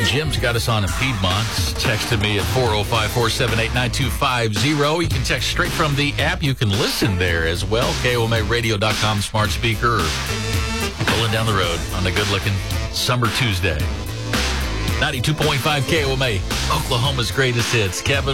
Jim's got us on in Piedmont. Texted me at 405-478-9250. You can text straight from the app. You can listen there as well. KOMARadio.com smart speaker, or pulling down the road on a good-looking summer Tuesday. 92.5 KOMA, Oklahoma's greatest hits. Kevin